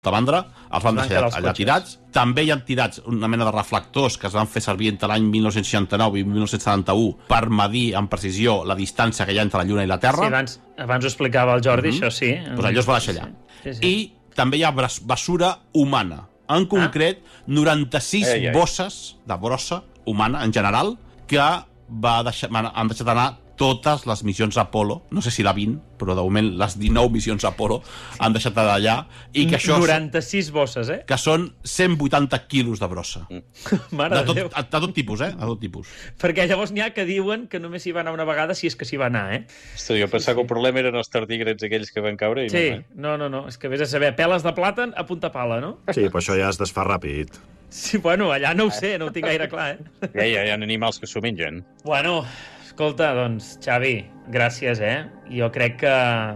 de mandra, els van deixar allà tirats. També hi ha tirats una mena de reflectors que es van fer servir entre l'any 1969 i 1971 per medir amb precisió la distància que hi ha entre la Lluna i la Terra. Sí, abans ho explicava el Jordi, això sí. Doncs allò es va deixar allà. Sí. I també hi ha basura humana. En concret, 96 bosses de brossa humana, en general, que han deixat anar totes les missions Apollo, no sé si la 20, però de moment les 19 missions Apollo han deixat d'allà, i que això 96 bosses, que són 180 quilos de brossa. Mare de Déu. De tot tipus, de tot tipus. Perquè llavors n'hi ha que diuen que només s'hi va anar una vegada, si és que s'hi va anar, Hosti, jo pensava que el problema eren els tardígrads aquells que van caure. Sí, no, és que vés a saber, peles de plàtan a punta pala, no? Sí, però això ja es desfà ràpid. Sí, bueno, allà no ho sé, no ho tinc gaire clar, Ja hi ha animals que s'ho mengen. Bueno, escolta, doncs, Xavi, gràcies, Jo crec que,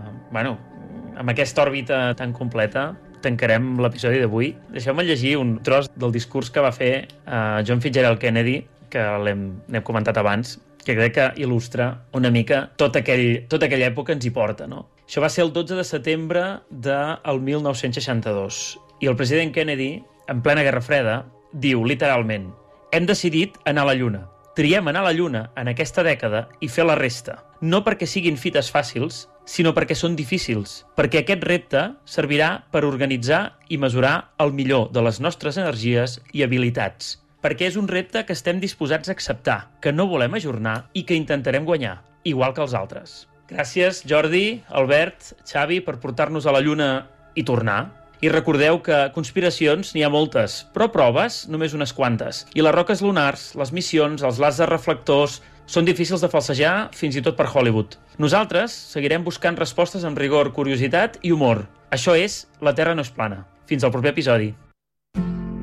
amb aquesta òrbita tan completa tancarem l'episodi d'avui. Deixeu-me llegir un tros del discurs que va fer John Fitzgerald Kennedy, que n'hem comentat abans, que crec que il·lustra una mica tota aquella època ens hi porta, no? Això va ser el 12 de setembre del 1962. I el president Kennedy, en plena Guerra Freda, diu literalment: hem decidit anar a la Lluna. Triem anar a la Lluna en aquesta dècada i fer la resta. No perquè siguin fites fàcils, sinó perquè són difícils. Perquè aquest repte servirà per organitzar i mesurar el millor de les nostres energies i habilitats. Perquè és un repte que estem disposats a acceptar, que no volem ajornar i que intentarem guanyar, igual que els altres. Gràcies, Jordi, Albert, Xavi, per portar-nos a la Lluna i tornar. I recordeu que conspiracions n'hi ha moltes, però proves només unes quantes. I les roques lunars, les missions, els làsers reflectors, són difícils de falsejar fins i tot per Hollywood. Nosaltres seguirem buscant respostes amb rigor, curiositat i humor. Això és La Terra no és plana. Fins al proper episodi.